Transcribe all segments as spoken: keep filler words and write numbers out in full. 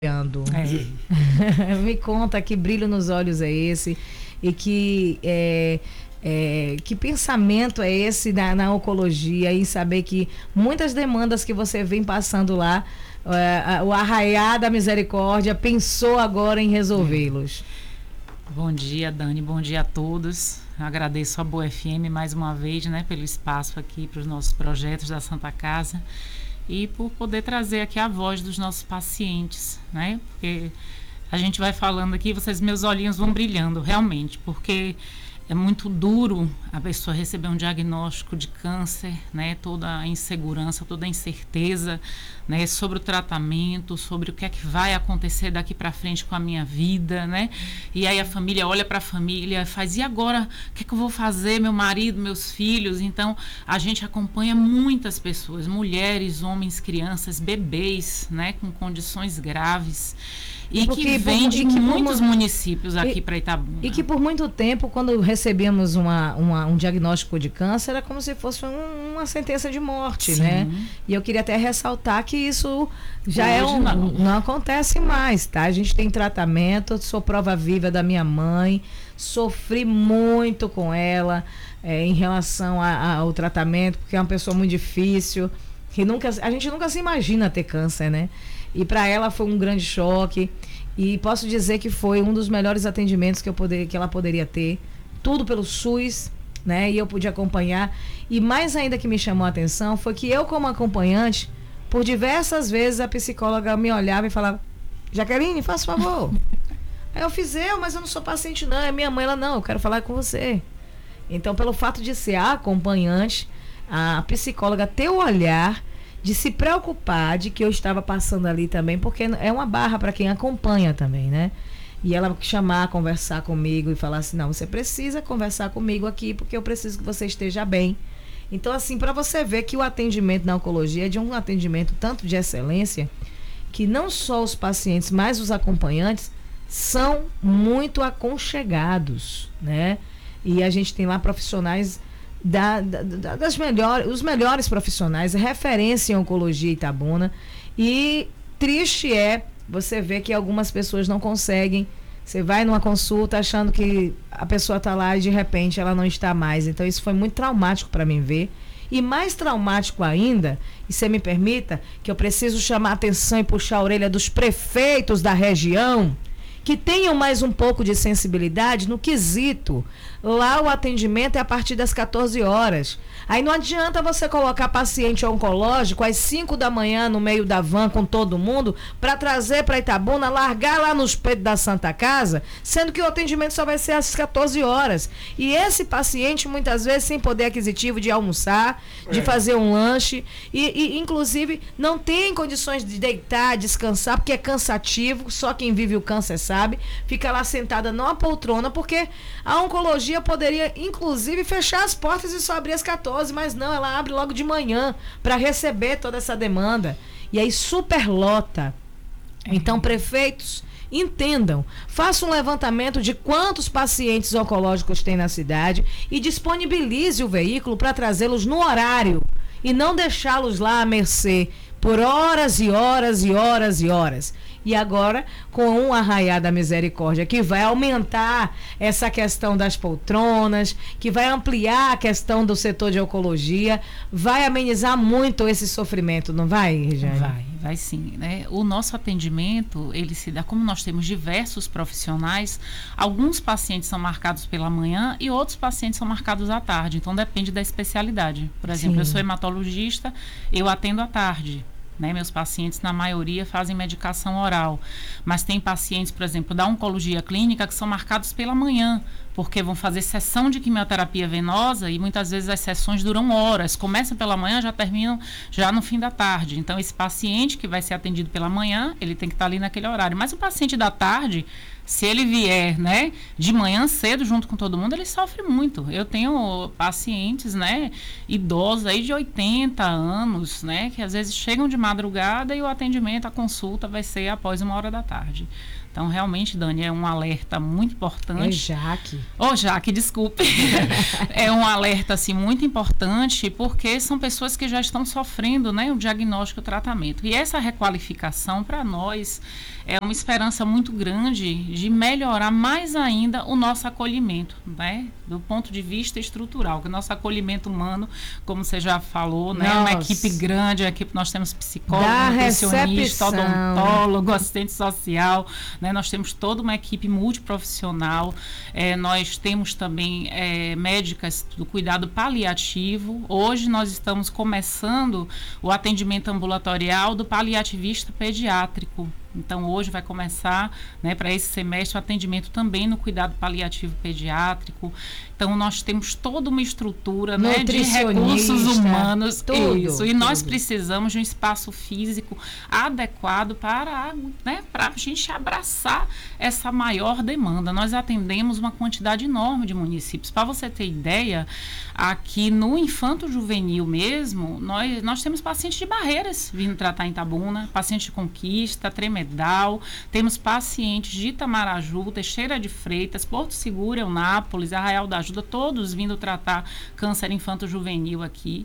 É. Me conta que brilho nos olhos é esse e que é, é, que pensamento é esse na, na oncologia, em saber que muitas demandas que você vem passando lá, é, o Arraiá da Misericórdia pensou agora em resolvê-los. Bom dia, Dani, bom dia a todos. Agradeço a Boa F M mais uma vez, né, pelo espaço aqui para os nossos projetos da Santa Casa e por poder trazer aqui a voz dos nossos pacientes, né? Porque a gente vai falando aqui, vocês, meus olhinhos vão brilhando, realmente, porque é muito duro a pessoa receber um diagnóstico de câncer, né? Toda a insegurança, toda a incerteza, né? Sobre o tratamento, sobre o que é que vai acontecer daqui para frente com a minha vida, né? E aí a família olha para a família e faz, e agora? O que é que eu vou fazer? Meu marido, meus filhos? Então, a gente acompanha muitas pessoas, mulheres, homens, crianças, bebês, né? Com condições graves. E Porque que vem de que muitos por, municípios aqui para Itabuna. E que por muito tempo, quando recebemos uma, uma, um diagnóstico de câncer, era como se fosse um, uma sentença de morte, Sim. né? E eu queria até ressaltar que isso já Hoje é um, não. não acontece mais, tá? A gente tem tratamento, sou prova viva da minha mãe, sofri muito com ela é, em relação a, a, ao tratamento, porque é uma pessoa muito difícil, que nunca, a gente nunca se imagina ter câncer, né? E para ela foi um grande choque. E posso dizer que foi um dos melhores atendimentos que, eu poder, que ela poderia ter. Tudo pelo SUS, né? E eu pude acompanhar. E mais ainda que me chamou a atenção foi que eu, como acompanhante, por diversas vezes a psicóloga me olhava e falava: Jaqueline, faça favor. Aí eu fiz eu, mas eu não sou paciente não. É minha mãe. Ela: não, eu quero falar com você. Então, pelo fato de ser a acompanhante, a psicóloga ter o olhar de se preocupar de que eu estava passando ali também, porque é uma barra para quem acompanha também, né? E ela chamar, conversar comigo e falar assim: não, você precisa conversar comigo aqui, porque eu preciso que você esteja bem. Então, assim, para você ver que o atendimento na oncologia é de um atendimento tanto de excelência, que não só os pacientes, mas os acompanhantes são muito aconchegados, né? E a gente tem lá profissionais Da, da, das melhores, os melhores profissionais, referência em oncologia Itabuna. E triste é você ver que algumas pessoas não conseguem. Você vai numa consulta achando que a pessoa está lá e de repente ela não está mais. Então isso foi muito traumático para mim ver. E mais traumático ainda, e se me permita, que eu preciso chamar a atenção e puxar a orelha dos prefeitos da região, que tenham mais um pouco de sensibilidade no quesito. Lá o atendimento é a partir das quatorze horas. Aí não adianta você colocar paciente oncológico às cinco da manhã no meio da van com todo mundo para trazer para Itabuna, largar lá nos peitos da Santa Casa, sendo que o atendimento só vai ser às quatorze horas. E esse paciente muitas vezes sem poder aquisitivo de almoçar, de fazer um lanche e, e inclusive não tem condições de deitar, descansar, porque é cansativo, só quem vive o câncer sabe, fica lá sentada numa poltrona, porque a oncologia poderia, inclusive, fechar as portas e só abrir às quatorze, mas não, ela abre logo de manhã para receber toda essa demanda. E aí superlota. Então, prefeitos, entendam, façam um levantamento de quantos pacientes oncológicos tem na cidade e disponibilize o veículo para trazê-los no horário e não deixá-los lá à mercê por horas e horas e horas e horas. E agora, com um Arraiá da Misericórdia, que vai aumentar essa questão das poltronas, que vai ampliar a questão do setor de oncologia, vai amenizar muito esse sofrimento, não vai, Regiane? Vai, vai sim, né? O nosso atendimento, ele se dá, como nós temos diversos profissionais, alguns pacientes são marcados pela manhã e outros pacientes são marcados à tarde, então depende da especialidade. Por exemplo, sim. Eu sou hematologista, eu atendo à tarde. Né, meus pacientes, na maioria, fazem medicação oral. Mas tem pacientes, por exemplo, da oncologia clínica que são marcados pela manhã, porque vão fazer sessão de quimioterapia venosa e muitas vezes as sessões duram horas. Começam pela manhã, já terminam já no fim da tarde. Então, esse paciente que vai ser atendido pela manhã, ele tem que estar ali naquele horário. Mas o paciente da tarde, se ele vier, né, de manhã cedo junto com todo mundo, ele sofre muito. Eu tenho pacientes, né, idosos aí de oitenta anos, né, que às vezes chegam de madrugada e o atendimento, a consulta vai ser após uma hora da tarde. Então, realmente, Dani, é um alerta muito importante. É Jaque. Ô, oh, Jaque, desculpe. É um alerta, assim, muito importante, porque são pessoas que já estão sofrendo, né, o diagnóstico e o tratamento. E essa requalificação, para nós, é uma esperança muito grande de melhorar mais ainda o nosso acolhimento, né, do ponto de vista estrutural, que o nosso acolhimento humano, como você já falou, né, é uma equipe grande, a equipe, nós temos psicólogo, da nutricionista, recepção. odontólogo, assistente social, né, nós temos toda uma equipe multiprofissional, é, nós temos também é, médicas do cuidado paliativo. Hoje nós estamos começando o atendimento ambulatorial do paliativista pediátrico. Então, hoje vai começar, né, para esse semestre, o atendimento também no cuidado paliativo pediátrico. Então, nós temos toda uma estrutura, né, de recursos humanos. Tudo, isso. E tudo. nós precisamos de um espaço físico adequado para, né, para a gente abraçar essa maior demanda. Nós atendemos uma quantidade enorme de municípios. Para você ter ideia, aqui no Infanto Juvenil mesmo, nós, nós temos pacientes de Barreiras vindo tratar em Itabuna, pacientes de Conquista, Tremedal, temos pacientes de Itamaraju, Teixeira de Freitas, Porto Seguro, Eunápolis, Arraial da Ajuda, todos vindo tratar câncer infanto-juvenil aqui.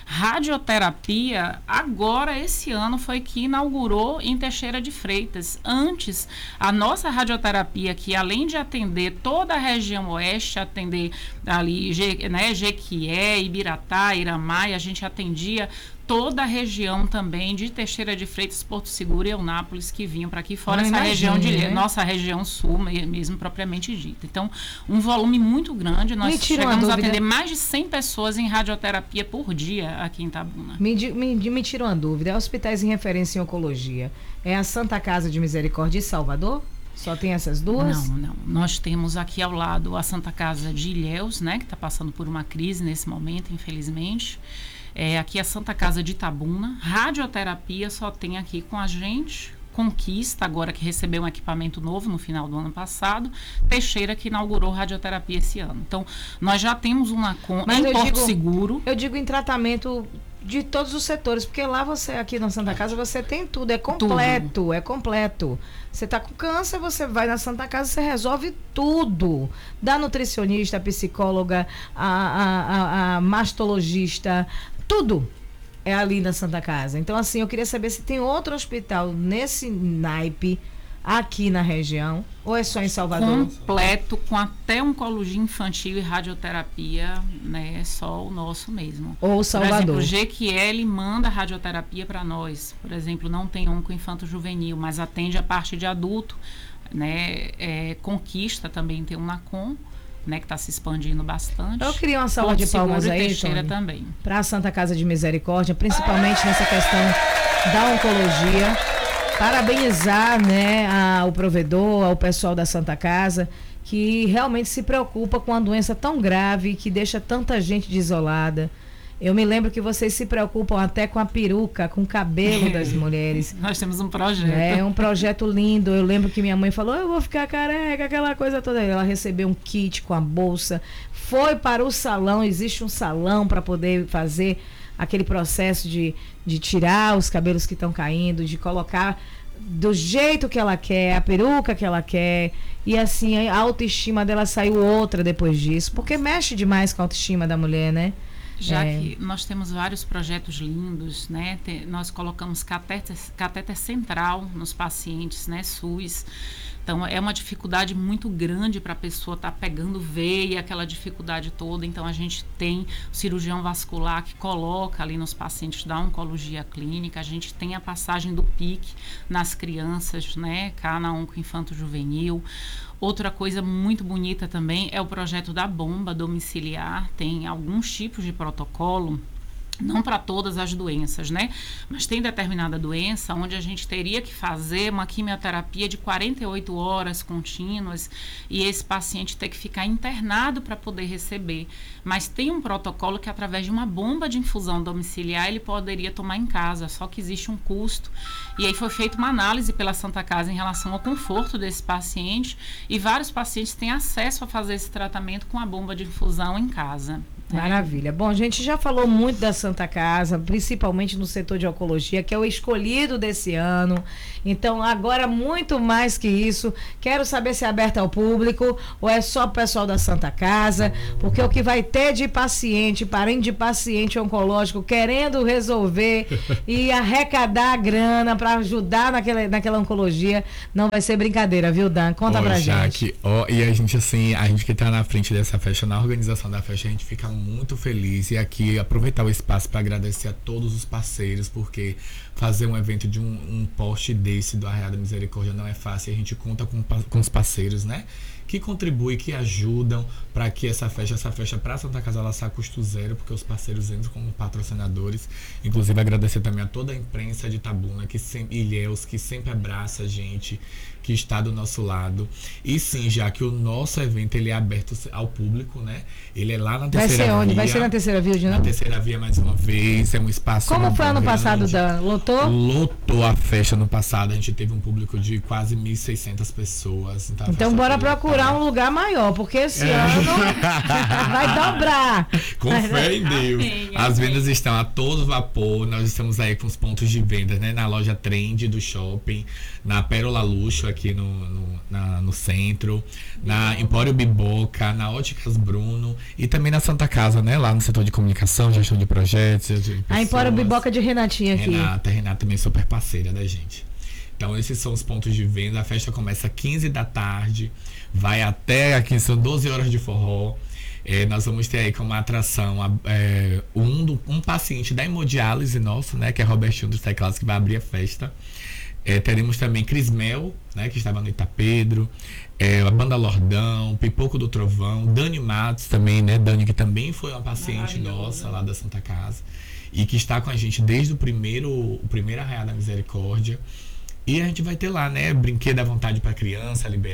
Radioterapia, agora esse ano foi que inaugurou em Teixeira de Freitas. Antes, a nossa radioterapia, que além de atender toda a região oeste, atender ali, né, Jequié, Ibiratá, Iramai, a gente atendia toda a região também de Teixeira de Freitas, Porto Seguro e Eunápolis, que vinham para aqui, fora Não essa imagine, região de né? nossa região sul mesmo propriamente dita. Então, um volume muito grande. Nós Me tira uma chegamos a dúvida. atender mais de cem pessoas em radioterapia por dia aqui em Itabuna. Me, di- me, di- me tira uma dúvida. Hospitais em referência em oncologia. É a Santa Casa de Misericórdia de Salvador? Só tem essas duas? Não, não. Nós temos aqui ao lado a Santa Casa de Ilhéus, né, que está passando por uma crise nesse momento, infelizmente. É, aqui a Santa Casa de Itabuna. Radioterapia só tem aqui com a gente. Conquista, agora que recebeu um equipamento novo no final do ano passado. Teixeira, que inaugurou radioterapia esse ano. Então, nós já temos uma com Mas em eu Porto digo- Seguro. Eu digo em tratamento de todos os setores, porque lá você, aqui na Santa Casa, você tem tudo, é completo, é completo. Você tá com câncer, você vai na Santa Casa, você resolve tudo. Da nutricionista, a psicóloga, a, a, a, a mastologista, tudo é ali na Santa Casa. Então, assim, eu queria saber se tem outro hospital nesse naipe aqui na região, ou é só em Salvador? Completo, com até oncologia infantil e radioterapia, né? É só o nosso mesmo. Ou Salvador. Por exemplo, o Jequié manda radioterapia para nós. Por exemplo, não tem onco infanto juvenil, mas atende a parte de adulto, né? É, Conquista também tem um NACOM, né, que está se expandindo bastante. Eu queria uma salva Porto de palmas Seguro e aí, Teixeira Tony, também. para a Santa Casa de Misericórdia, principalmente nessa questão da oncologia. Parabenizar, né, a, o provedor, ao pessoal da Santa Casa, que realmente se preocupa com uma doença tão grave que deixa tanta gente desolada. Eu me lembro que vocês se preocupam até com a peruca, com o cabelo das mulheres. Nós temos um projeto. É um projeto lindo. Eu lembro que minha mãe falou, eu vou ficar careca, aquela coisa toda. Ela recebeu um kit com a bolsa, foi para o salão, existe um salão para poder fazer aquele processo de, de tirar os cabelos que estão caindo, de colocar do jeito que ela quer, a peruca que ela quer. E assim, a autoestima dela saiu outra depois disso, porque mexe demais com a autoestima da mulher, né? Já É. que nós temos vários projetos lindos, né? Te- nós colocamos catéter, catéter central nos pacientes, né? SUS. Então, é uma dificuldade muito grande para a pessoa estar tá pegando veia, aquela dificuldade toda. Então, a gente tem o cirurgião vascular que coloca ali nos pacientes da oncologia clínica. A gente tem a passagem do P I C nas crianças, né? Cá na Onco Infanto Juvenil. Outra coisa muito bonita também é o projeto da bomba domiciliar. Tem alguns tipos de protocolo, não para todas as doenças, né? Mas tem determinada doença onde a gente teria que fazer uma quimioterapia de quarenta e oito horas contínuas e esse paciente ter que ficar internado para poder receber. Mas tem um protocolo que através de uma bomba de infusão domiciliar ele poderia tomar em casa, só que existe um custo. E aí foi feita uma análise pela Santa Casa em relação ao conforto desse paciente e vários pacientes têm acesso a fazer esse tratamento com a bomba de infusão em casa. Maravilha. Bom, a gente já falou muito da Santa Casa, principalmente no setor de oncologia, que é o escolhido desse ano. Então, agora, muito mais que isso, quero saber se é aberto ao público ou é só o pessoal da Santa Casa, porque o que vai ter de paciente, parente de paciente oncológico, querendo resolver e arrecadar grana para ajudar naquela, naquela oncologia, não vai ser brincadeira, viu, Dan? Conta Ô, pra Jaque, gente. ó, e a gente, assim, a gente que tá na frente dessa festa, na organização da festa, a gente fica muito feliz. E aqui, aproveitar o espaço para agradecer a todos os parceiros, porque fazer um evento de um, um porte desse do Arraial da Misericórdia não é fácil. A gente conta com, com os parceiros, né? Que contribuem, que ajudam para que essa festa, essa festa para Santa Casa, ela saia custo zero, porque os parceiros entram como patrocinadores. Inclusive, agradecer também a toda a imprensa de Itabuna, que sempre, Ilhéus, que sempre abraça a gente, que está do nosso lado. E sim, já que o nosso evento ele é aberto ao público, né? Ele é lá na terceira via. Vai ser onde? Via, Vai ser na terceira via de novo? Na terceira via mais uma vez, é um espaço. Como foi ano grande. passado, Dan? Lotou? Lotou a festa no passado, a gente teve um público de quase mil e seiscentas pessoas. Então, então bora procurar um lugar maior, porque esse é. ano vai dobrar. Com fé em Deus. Amém, As amém. vendas estão a todo vapor, nós estamos aí com os pontos de venda, né? Na loja Trend do shopping, na Pérola Luxo aqui no, no, na, no centro, na Empório Biboca, na Óticas Bruno e também na Santa Casa, né? Lá no setor de comunicação, gestão de projetos. De pessoas. A Empório Biboca de Renatinha aqui. Renata, Renata também super parceira da gente. Então esses são os pontos de venda. A festa começa às quinze da tarde, vai até aqui, são doze horas de forró. É, nós vamos ter aí como atração é, um, um paciente da hemodiálise nosso, né? Que é Robertinho dos Teclados, que vai abrir a festa. É, teremos também Crismel, né, que estava no Itapedro, é, a Banda Lordão, Pipoco do Trovão, Dani Matos também, né? Dani, que também foi uma paciente nossa lá da Santa Casa e que está com a gente desde o primeiro, o primeiro Arraial da Misericórdia. E a gente vai ter lá, né? Brinquedo à vontade para criança, liberar.